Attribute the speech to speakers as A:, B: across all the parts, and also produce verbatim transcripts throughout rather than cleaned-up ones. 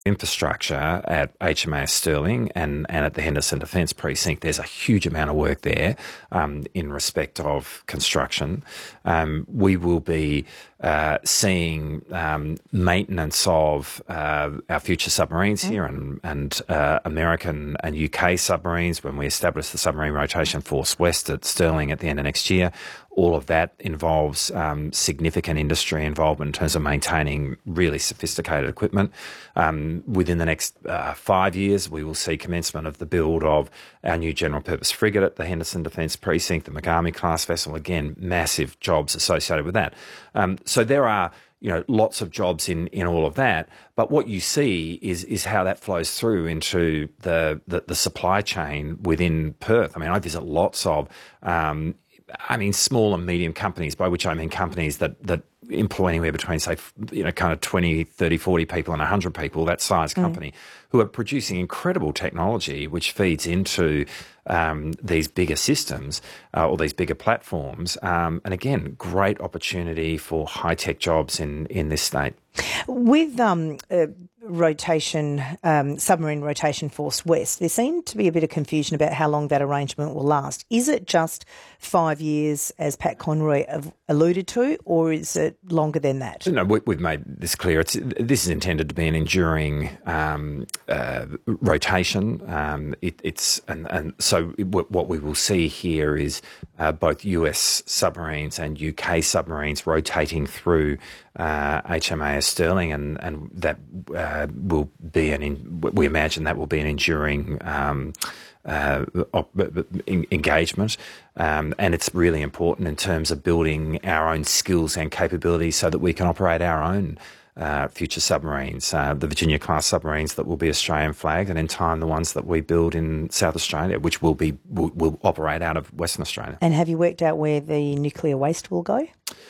A: infrastructure at H M A S Stirling and, and at the Henderson Defence Precinct. There's a huge amount of work there um, in respect of construction. Um, we will be uh, seeing um, maintenance of uh, our future submarines here and, and uh, American and U K submarines when we establish the Submarine Rotation Force West at Stirling at the end of next year. All of that involves um, significant industry involvement in terms of maintaining really sophisticated equipment. Um, within the next uh, five years, we will see commencement of the build of our new general purpose frigate at the Henderson Defence Precinct, the Megami class vessel. Again, massive jobs associated with that. Um, so there are, you know, lots of jobs in, in all of that. But what you see is is how that flows through into the the, the supply chain within Perth. I mean, I visit lots of um, I mean, small and medium companies, by which I mean companies that, that employ anywhere between, say, you know, kind of twenty, thirty, forty people and one hundred people, that size company, mm. who are producing incredible technology which feeds into um, these bigger systems uh, or these bigger platforms. Um, and again, great opportunity for high-tech jobs in, in this state.
B: With um, uh, rotation, um, submarine rotation force west, there seemed to be a bit of confusion about how long that arrangement will last. Is it just five years, as Pat Conroy alluded to, or is it longer than that?
A: No, we, we've made this clear. It's, this is intended to be an enduring um, uh, rotation. Um, it, it's and, and so it, what we will see here is uh, both U S submarines and U K submarines rotating through uh, H M A S Stirling, and and that uh, will be an. In, we imagine that will be an enduring um, uh, op- engagement, um, and it's really important in terms of building our own skills and capabilities so that we can operate our own uh, future submarines, uh, the Virginia class submarines that will be Australian flagged, and in time the ones that we build in South Australia, which will be will, will operate out of Western Australia.
B: And have you worked out where the nuclear waste will go?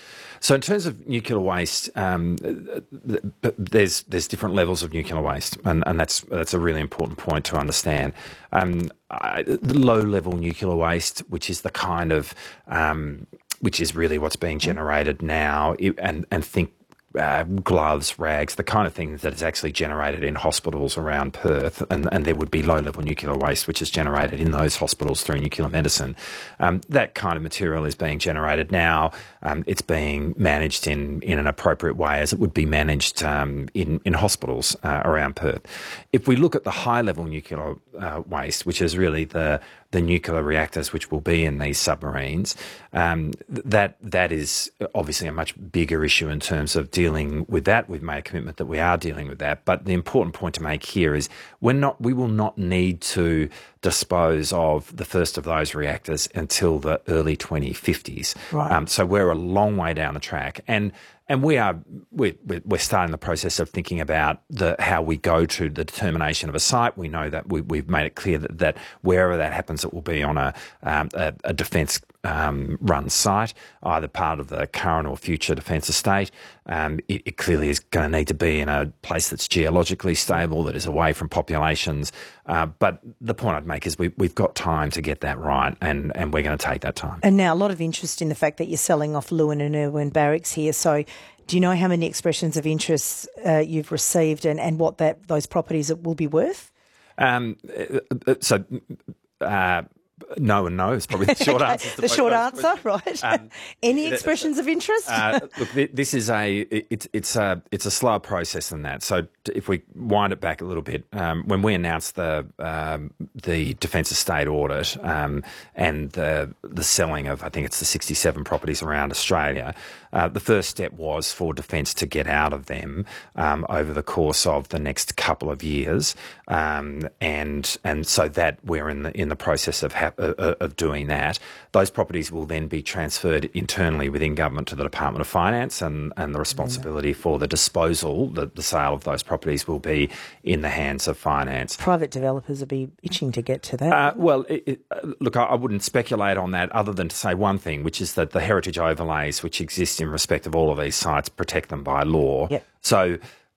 A: So in terms of nuclear waste, um, there's there's different levels of nuclear waste, and, and that's that's a really important point to understand. Um, I, the low-level nuclear waste, which is the kind of um, which is really what's being generated now, it, and and think. Uh, gloves, rags, the kind of thing that is actually generated in hospitals around Perth, and, and there would be low-level nuclear waste which is generated in those hospitals through nuclear medicine. Um, that kind of material is being generated now. Um, it's being managed in, in an appropriate way as it would be managed um, in, in hospitals uh, around Perth. If we look at the high-level nuclear uh, waste, which is really the the nuclear reactors which will be in these submarines, um, that that is obviously a much bigger issue in terms of dealing with that. We've made a commitment that we are dealing with that. But the important point to make here is we're not, we will not need to dispose of the first of those reactors until the early twenty fifties.
B: Right.
A: Um, so we're a long way down the track. And And we are we're, we're starting the process of thinking about the how we go to the determination of a site. We know that we, we've made it clear that, that wherever that happens, it will be on a um, a, a defence um, run site, either part of the current or future defence estate. Um, it, it clearly is going to need to be in a place that's geologically stable, that is away from populations. Uh, but the point I'd make is we, we've got time to get that right, and, and we're going to take that time.
B: And now a lot of interest in the fact that you're selling off Lewin and Irwin Barracks here. So do you know how many expressions of interest uh, you've received and, and what that those properties will be worth?
A: Um, so... Uh, No and no is probably the short
B: okay,
A: answer.
B: The short answer, right? Um, Any expressions of interest?
A: uh, look, this is a it's it's a it's a slower process than that. So if we wind it back a little bit, um, when we announced the um, the Defence Estate audit um, and the the selling of, I think it's the sixty-seven properties around Australia, uh, the first step was for Defence to get out of them um, over the course of the next couple of years, um, and and so that we're in the in the process of ha- of doing that. Those properties will then be transferred internally within government to the Department of Finance, and, and the responsibility yeah. for the disposal, the, the sale of those properties will be in the hands of finance.
B: Private developers will be itching to get to that.
A: Uh, well, it, it, look, I, I wouldn't speculate on that other than to say one thing, which is that the heritage overlays which exist in respect of all of these sites protect them by law.
B: Yep.
A: So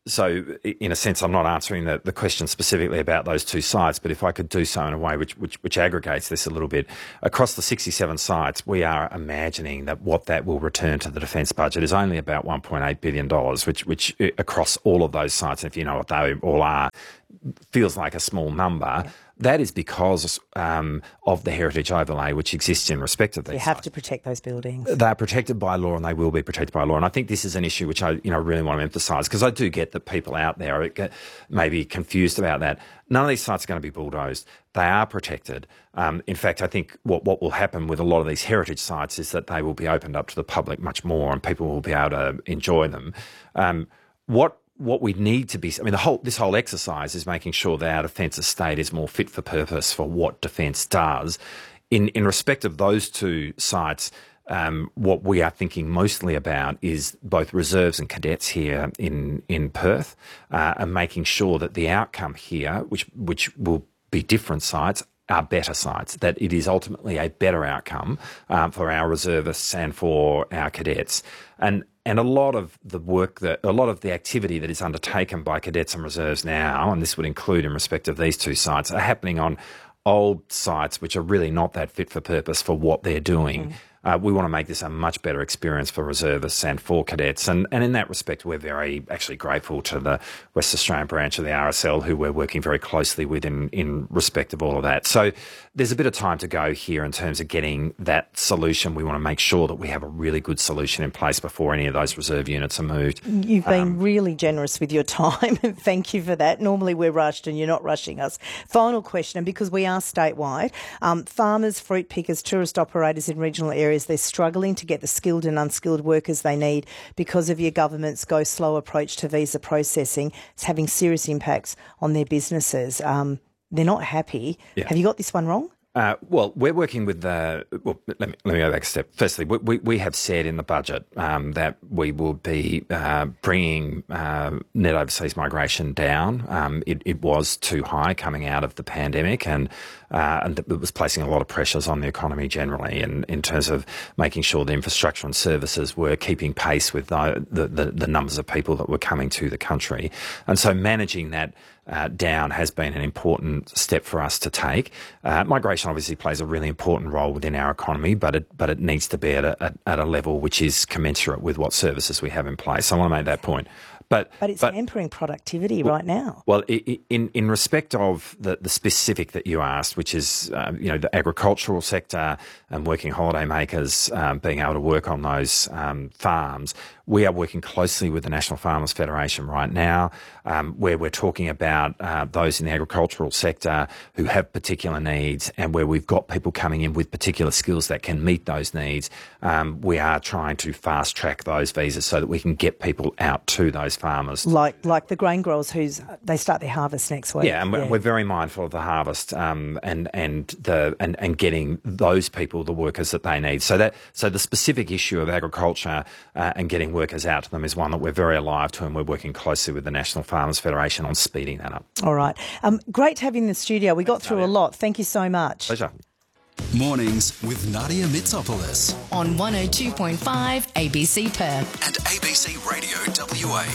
A: so in a sense, I'm not answering the, the question specifically about those two sites, but if I could do so in a way which, which, which aggregates this a little bit, across the sixty-seven sites, we are imagining that what that will return to the defence budget is only about one point eight billion dollars, which, which across all of those sites, if you know what they all are, feels like a small number. Yeah. That is because um, of the heritage overlay which exists in respect of these.
B: You have
A: sites.
B: to protect those buildings.
A: They're protected by law, and they will be protected by law. And I think this is an issue which I, you know, really want to emphasise, because I do get that people out there are maybe confused about that. None of these sites are going to be bulldozed. They are protected. Um, in fact, I think what, what will happen with a lot of these heritage sites is that they will be opened up to the public much more, and people will be able to enjoy them. Um, what What we need to be, I mean, the whole this whole exercise is making sure that our defence estate is more fit for purpose for what defence does. In in respect of those two sites, um, what we are thinking mostly about is both reserves and cadets here in in Perth, uh, and making sure that the outcome here, which which will be different sites, are better sites, that it is ultimately a better outcome um, for our reservists and for our cadets. And And a lot of the work that, a lot of the activity that is undertaken by cadets and reserves now, and this would include in respect of these two sites, are happening on old sites which are really not that fit for purpose for what they're doing. Mm. Uh, we want to make this a much better experience for reservists and for cadets. And, and in that respect, we're very actually grateful to the West Australian branch of the R S L, who we're working very closely with in, in respect of all of that. So there's a bit of time to go here in terms of getting that solution. We want to make sure that we have a really good solution in place before any of those reserve units are moved.
B: You've been
A: um,
B: really generous with your time. Thank you for that. Normally we're rushed and you're not rushing us. Final question, and because we are statewide, um, farmers, fruit pickers, tourist operators in regional areas, they're struggling to get the skilled and unskilled workers they need because of your government's go slow approach to visa processing. It's having serious impacts on their businesses. Um, they're not happy.
A: Yeah.
B: Have you got this one wrong?
A: Uh, well, we're working with the. Well, let me let me go back a step. Firstly, we we, we have said in the budget um, that we will be uh, bringing uh, net overseas migration down. Um, it, it was too high coming out of the pandemic, and uh, and it was placing a lot of pressures on the economy generally, and in terms of making sure the infrastructure and services were keeping pace with the the, the, the numbers of people that were coming to the country, and so managing that Uh, down has been an important step for us to take. Uh, migration obviously plays a really important role within our economy, but it but it needs to be at a, at a level which is commensurate with what services we have in place. I want to make that point. But,
B: but it's but, hampering productivity
A: well,
B: right now.
A: Well, in in respect of the, the specific that you asked, which is um, you know the agricultural sector and working holiday makers um, being able to work on those um, farms, we are working closely with the National Farmers Federation right now, um, where we're talking about uh, those in the agricultural sector who have particular needs, and where we've got people coming in with particular skills that can meet those needs. Um, we are trying to fast track those visas so that we can get people out to those farmers.
B: Like like the grain growers whose they start their harvest next week.
A: Yeah, and we're,
B: yeah.
A: we're very mindful of the harvest um, and and the and, and getting those people the workers that they need. So that so the specific issue of agriculture uh, and getting workers out to them is one that we're very alive to, and we're working closely with the National Farmers Federation on speeding that up.
B: All right. Um, great to have you in the studio. We got through a lot. Thank you so much.
A: Pleasure.
C: Mornings with Nadia Mitsopoulos
D: on one oh two point five A B C Perth
C: and A B C Radio W A.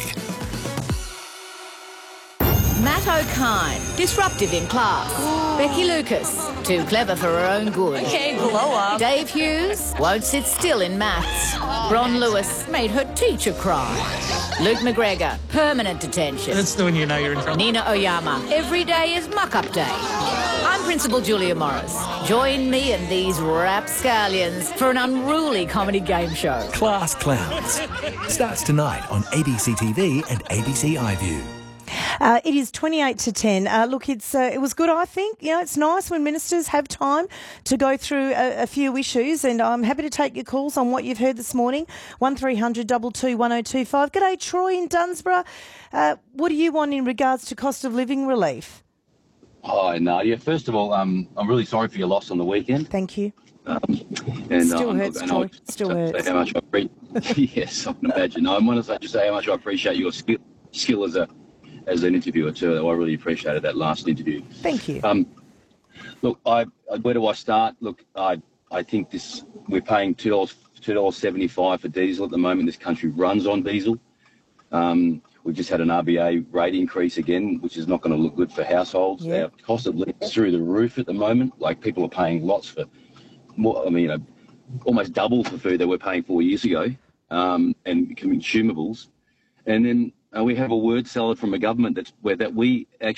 E: Matt O'Kine, disruptive in class. Ooh. Becky Lucas, too clever for her own good.
F: Okay, blow up.
E: Dave Hughes, won't sit still in maths. Oh, Ron Lewis made her teacher cry. Luke McGregor, permanent detention.
G: That's when you know you're in trouble.
E: Nina Oyama, every day is muck-up day. I'm Principal Julia Morris. Join me and these rapscallions for an unruly comedy game show.
H: Class Clowns starts tonight on A B C T V and A B C iView.
B: Uh, it is twenty-eight to ten. Uh, look, it's uh, it was good, I think. You know, it's nice when ministers have time to go through a, a few issues, and I'm happy to take your calls on what you've heard this morning. one three hundred two two one oh two five. G'day, Troy in Dunsborough. Uh, what do you want in regards to cost of living relief?
I: Hi, Nadia. First of all, um, I'm really sorry for your loss on the weekend.
B: Thank you.
I: Um, and,
B: Still
I: um,
B: hurts,
I: and
B: Troy. Still hurts.
I: How much I pre- yes, I can imagine. I want to just say how much I appreciate your skill, skill as a as an interviewer too. I really appreciated that last interview.
B: Thank you.
I: Um, look, I, where do I start? Look, I I think this we're paying two dollars two dollars seventy five for diesel at the moment. This country runs on diesel. Um, We've just had an R B A rate increase again, which is not going to look good for households.
B: Yeah.
I: Our cost of living's through the roof at the moment. Like, people are paying lots for more, I mean, you know, almost double for food they were paying four years ago, um, and consumables. And then uh, we have a word salad from a government that's where that we actually